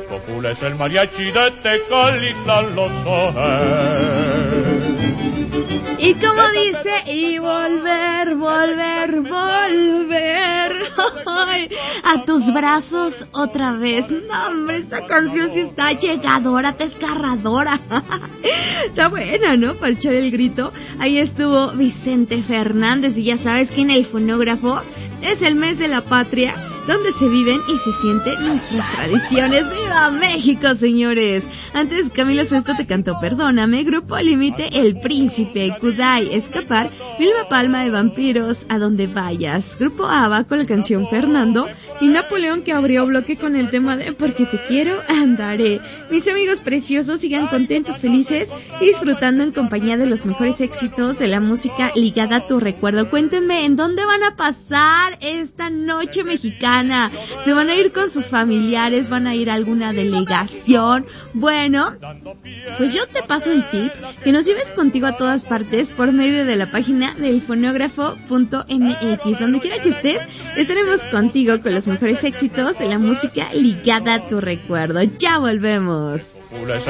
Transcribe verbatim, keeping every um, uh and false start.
Copula es el mariachi de Tecalita, lo sabes. Y como dice, y volver, volver, volver ay, a tus brazos otra vez. No, hombre, esta canción sí está llegadora, desgarradora. Está buena, ¿no? Para echar el grito. Ahí estuvo Vicente Fernández y ya sabes que en el fonógrafo es el mes de la patria, donde se viven y se sienten nuestras tradiciones. ¡Viva México, señores! Antes Camilo Sesto te cantó Perdóname, Grupo Límite, El Príncipe, Kudai, Escapar, Vilma Palma de Vampiros, A Donde Vayas, Grupo ABBA con la canción Fernando y Napoleón, que abrió bloque con el tema de Porque te quiero, andaré. Mis amigos preciosos, sigan contentos, felices y disfrutando en compañía de los mejores éxitos de la música ligada a tu recuerdo. Cuéntenme en dónde van a pasar esta noche mexicana. ¿Se van a ir con sus familiares? ¿Van a ir a alguna delegación? Bueno, pues yo te paso el tip, que nos lleves contigo a todas partes por medio de la página del fonógrafo punto m x. Donde quiera que estés, estaremos contigo con los mejores éxitos de la música ligada a tu recuerdo. Ya volvemos.